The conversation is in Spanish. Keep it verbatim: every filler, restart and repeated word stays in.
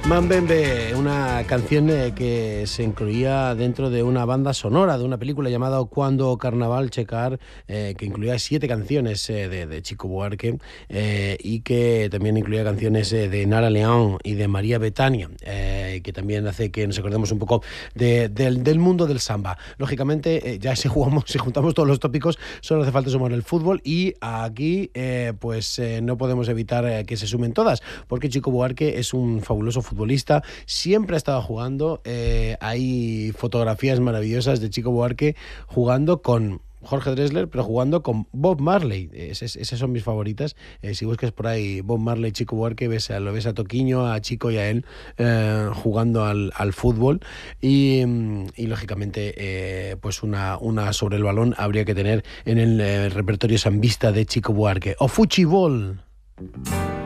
Mambembe, una canción eh, que se incluía dentro de una banda sonora de una película llamada Cuando Carnaval Checar, eh, que incluía siete canciones eh, de, de Chico Buarque eh, y que también incluía canciones eh, de Nara León y de María Betania, eh, que también hace que nos acordemos un poco de, del, del mundo del samba. Lógicamente, eh, ya si jugamos, si juntamos todos los tópicos, solo hace falta sumar el fútbol y aquí eh, pues eh, no podemos evitar eh, que se sumen todas, porque Chico Buarque es un fabuloso futbolista. Futbolista, siempre ha estado jugando. Eh, hay fotografías maravillosas de Chico Buarque jugando con Jorge Drexler, pero jugando con Bob Marley. Esas, esas son mis favoritas. Eh, si buscas por ahí Bob Marley, Chico Buarque, ves a, lo ves a Toquiño, a Chico y a él eh, jugando al, al fútbol. Y, y lógicamente, eh, pues una, una sobre el balón habría que tener en el eh, repertorio sambista de Chico Buarque. O Fuchibol.